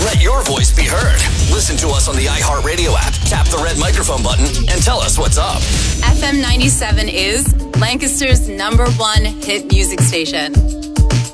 Let your voice be heard. Listen to us on the iHeartRadio app. Tap the red microphone button and tell us what's up. FM 97 is Lancaster's #1 hit music station.